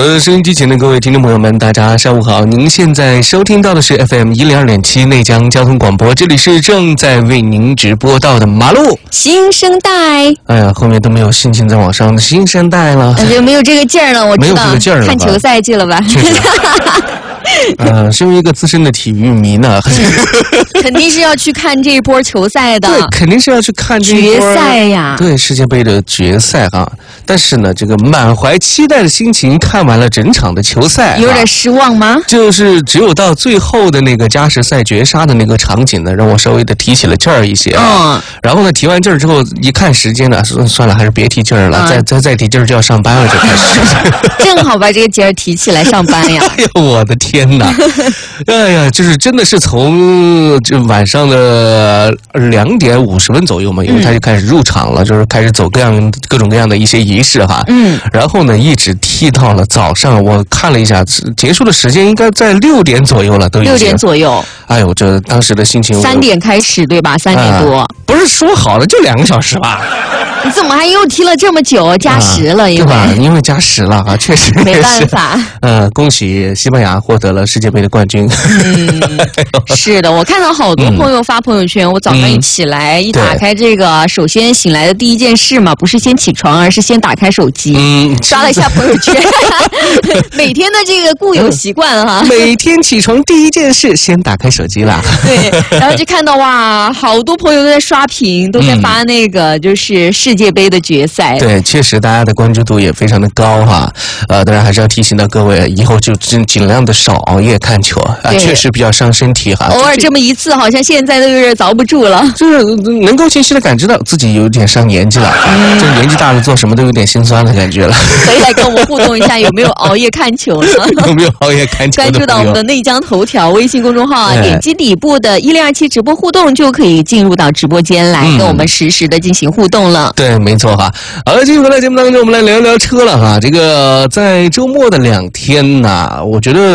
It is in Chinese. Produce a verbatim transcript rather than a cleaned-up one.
的，收音机前的各位听众朋友们，大家上午好！您现在收听到的是 F M 一零二点七内江交通广播，这里是正在为您直播到的马路新生代。 哎呀，后面都没有心情再往上的新生代了， 就没有这个劲儿了。我知道， 没有这个劲儿了， 看球赛去了吧？ 确实。呃，身为一个资深的体育迷呢， 肯定是要去看这一波球赛的。 对，肯定是要去看这一波决赛呀。 对，世界杯的决赛哈。但是呢，这个满怀期待的心情看完了整场的球赛， 有点失望吗？ 就是只有到最后的那个加时赛绝杀的那个场景呢，让我稍微的提起了劲儿一些。嗯。然后呢，提完劲儿之后，一看时间呢，算了，还是别提劲儿了，嗯、再再再提劲儿就要上班了，就开始。 正好把这个劲儿提起来上班呀！ 哎呦，我的天！天呐，哎呀，就是真的是从就晚上的两点五十分左右嘛，因为他就开始入场了，嗯、就是开始走各样各种各样的一些仪式哈。嗯。然后呢，一直踢到了早上，我看了一下，结束的时间应该在六点左右了，都已经。六点左右。 哎呦，这当时的心情。 三点开始对吧？三点多、呃。 不是说好了就两个小时吧？ 你怎么还又踢了这么久？加时了，因为、 啊、对吧？因为加时了啊，确实没办法。 呃，恭喜西班牙获得了世界杯的冠军。 嗯，是的，我看到好多朋友发朋友圈，嗯、我早上一起来，一打开这个，首先醒来的第一件事嘛，不是先起床，而是先打开手机，嗯，刷了一下朋友圈。每天的这个固有习惯哈， 每天起床第一件事先打开手机啦。 对，然后就看到哇，好多朋友都在刷屏，都在发那个就是世界杯的决赛。 对，确实大家的关注度也非常的高哈。呃，当然还是要提醒到各位，以后就尽尽量的少熬夜看球啊，确实比较伤身体哈。 偶尔这么一次，好像现在都有点遭不住了。 就是能够清晰的感知到自己有点上年纪了，嗯、这年纪大了做什么都有点心酸的感觉了。 可以来跟我们互动一下，有没有熬夜看球呢？ 有没有熬夜看球？ 关注到我们的内江头条微信公众号啊，点击底部的一零二七直播互动就可以进入到直播间来跟我们实时的进行互动了。 嗯、对，没错哈。好了，继续回来节目当中，我们来聊聊车了哈。这个在周末的两天呢，我觉得。